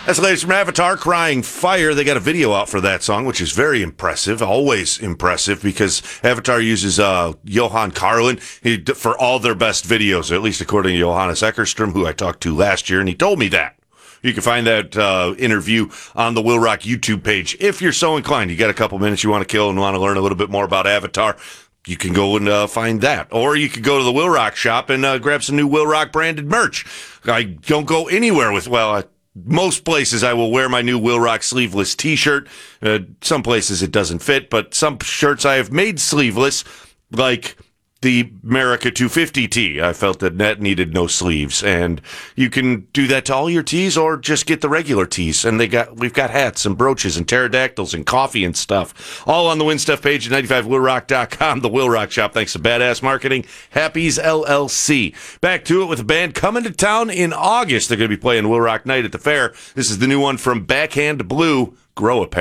That's the latest from Avatar, Crying Fire. They got a video out for that song, which is very impressive, always impressive, because Avatar uses Johan Carlin for all their best videos, at least according to Johannes Eckerstrom, who I talked to last year, and he told me that. You can find that interview on the Will Rock YouTube page if you're so inclined. You got a couple minutes you want to kill and want to learn a little bit more about Avatar, you can go and find that. Or you could go to the Will Rock shop and grab some new Will Rock branded merch. I don't go anywhere with, most places I will wear my new Will Rock sleeveless t-shirt. Some places it doesn't fit, but some shirts I have made sleeveless, like the America 250 tee. I felt that needed no sleeves, and you can do that to all your tees or just get the regular tees. And we've got hats and brooches and pterodactyls and coffee and stuff, all on the Win Stuff page at 95willrock.com. The Will Rock Shop, thanks to Badass Marketing, Happy's LLC. Back to it with a band coming to town in August. They're going to be playing Will Rock Night at the fair. This is the new one from Backhand Blue, Grow a Pair.